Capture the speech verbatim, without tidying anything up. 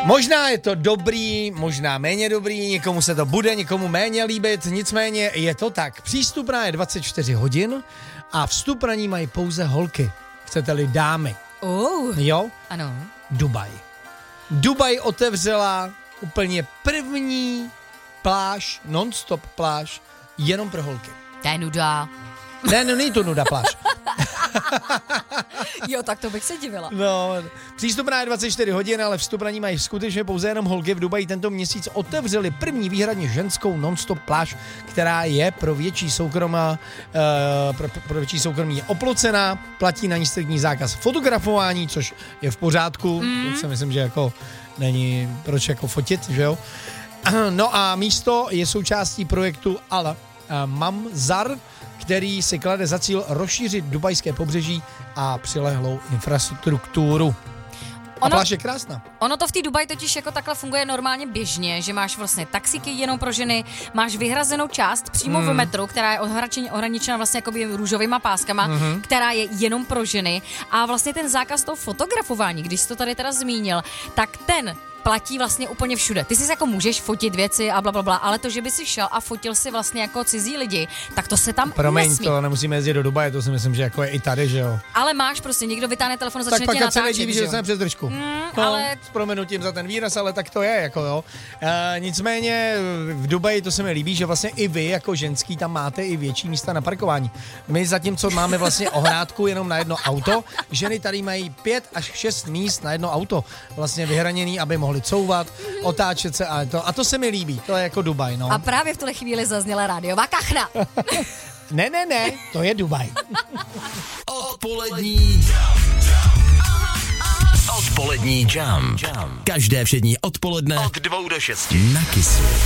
Možná je to dobrý, možná méně dobrý, někomu se to bude, někomu méně líbit, nicméně je to tak. Přístupná je dvacet čtyři hodin a vstup na ní mají pouze holky. Chcete-li dámy. Oh. Jo? Ano. Dubaj. Dubaj otevřela úplně první pláž, non-stop pláž, jenom pro holky. To je nuda. Ne, no, není to nuda pláž. Jo, tak to bych se divila. No, přístupná je dvacet čtyři hodin, ale vstup na ní mají skutečně pouze jenom holky. V Dubaji tento měsíc otevřeli první výhradně ženskou non-stop pláž, která je pro větší soukromá, uh, pro, pro větší soukromí je oplocená, platí na ní striktní zákaz fotografování, což je v pořádku, mm. to si myslím, že jako není proč jako fotit, že jo. No a místo je součástí projektu Al uh, Mamzar, který si klade za cíl rozšířit dubajské pobřeží a přilehlou infrastrukturu. A Ono, pláž je krásná. Ono to v té Dubaji totiž jako takhle funguje normálně běžně, že máš vlastně taxiky jenom pro ženy, máš vyhrazenou část přímo mm. v metru, která je ohraničena vlastně jakoby růžovýma páskama, mm-hmm. která je jenom pro ženy a vlastně ten zákaz toho fotografování, když jsi to tady teda zmínil, tak ten platí vlastně úplně všude. Ty si jako můžeš fotit věci a blablabla, bla, bla, ale to, že by si šel a fotil si vlastně jako cizí lidi, tak to se tam Promiň, nesmí. to nemusíme jezdit do Dubaje, to si myslím, že jako je i tady, že jo. Ale máš prostě, někdo vytáhne telefon a začne tak pak tě ať se natáčet, nedíví, že jsem přes držku. Mm, no, ale... S prominutím za ten výraz, ale tak to je, jako jo. E, nicméně v Dubaji to se mi líbí, že vlastně i vy jako ženský tam máte i větší místa na parkování. My zatímco máme vlastně ohrádku jenom na jedno auto, ženy tady mají pět až šest míst na jedno auto vlastně vyhraněný, aby mohly couvat, otáčet se a to. A to se mi líbí, to je jako Dubaj, no. A právě v tuhle chvíli zazněla rádiová kachna. ne, ne, ne, to je Dubaj. Odpolední Odpolední jump. Každé všední odpoledne od dvou do šesti na Kissu.